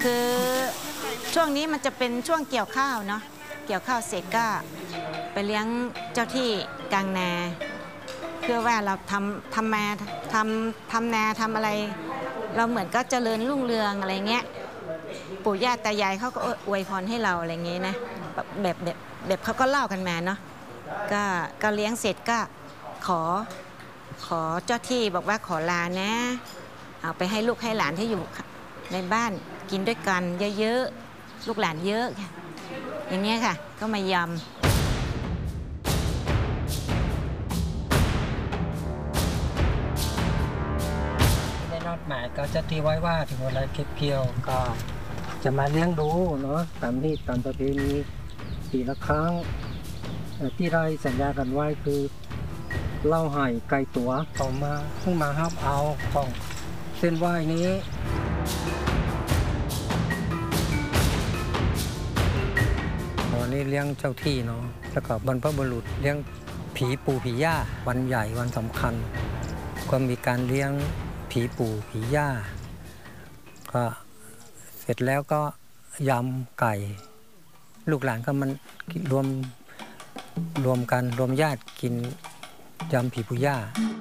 คือช่วงนี้มันจะเป็นช่วงเกี่ยวข้าวเนาะเกี่ยวข้าวเสร็จก็ไปเลี้ยงเจ้าที่กลางนาเพื่อว่าเราทำนาทำอะไรเราเหมือนก็เจริญรุ่งเรืองอะไรเงี้ยปู่ย่าตายายเขาก็อวยพรให้เราอะไรเงี้ยนะแบบเขาก็เล่ากันมาเนาะก็เลี้ยงเสร็จก็ขอเจ้าที่บอกว่าขอลานะเอาไปให้ลูกให้หลานที่อยู่ในบ้านกินด้วยกันเยอะๆลูกหลานเยอะค่ะอย่างเงี้ยค่ะก็มายำได้นัดหมายก็จะที่ไว้ว่าถึงเวลาเก็บเกี่ยวก็จะมาเลี้ยงดูเนาะตามที่ตามประเพณีปีละครั้งที่ได้สัญญากันไว้คือเล่าให้ไกลตัวต่อมาเพิ่งมาห้ามเอาของเส้นไหว้นี้วันนี้เลี้ยงเจ้าที่เนาะแล้วก็บรรพบุรุษเลี้ยงผีปู่ผีย่าวันใหญ่วันสำคัญก็มีการเลี้ยงผีปู่ผีย่าก็เสร็จแล้วก็ยำไก่ลูกหลานก็มันรวมกันรวมญาติกินยำผีปู่ย่า